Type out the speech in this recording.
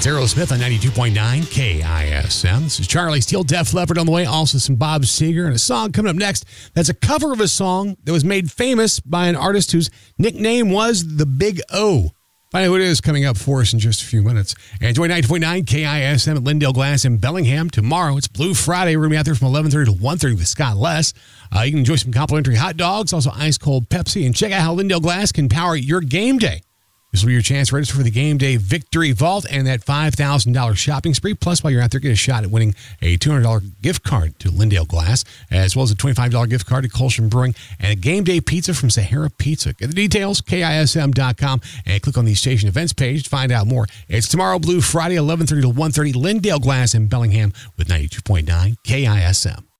It's Aerosmith on 92.9 KISM. This is Charlie Steele, Def Leppard on the way. Also some Bob Seger and a song coming up next that's a cover of a song that was made famous by an artist whose nickname was the Big O. Find out who it is coming up for us in just a few minutes. And enjoy 90.9 KISM at Lindale Glass in Bellingham. Tomorrow, it's Blue Friday. We're going to be out there from 11:30 to 1:30 with Scott Less. You can enjoy some complimentary hot dogs, also ice-cold Pepsi, and check out how Lindale Glass can power your game day. This will be your chance to register for the Game Day Victory Vault and that $5,000 shopping spree. Plus, while you're out there, get a shot at winning a $200 gift card to Lindale Glass, as well as a $25 gift card to Colson Brewing and a Game Day pizza from Sahara Pizza. Get the details, KISM.com, and click on the station events page to find out more. It's tomorrow, Blue Friday, 11:30 to 1:30, Lindale Glass in Bellingham with 92.9 KISM.